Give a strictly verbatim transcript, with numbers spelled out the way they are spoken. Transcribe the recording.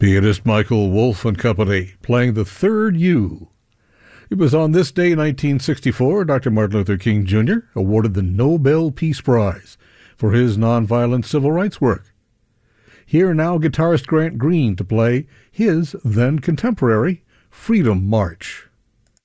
Pianist Michael Wolff and Company playing the third U. It was on this day, nineteen sixty-four, Doctor Martin Luther King Junior awarded the Nobel Peace Prize for his nonviolent civil rights work. Here now guitarist Grant Green to play his then contemporary Freedom March.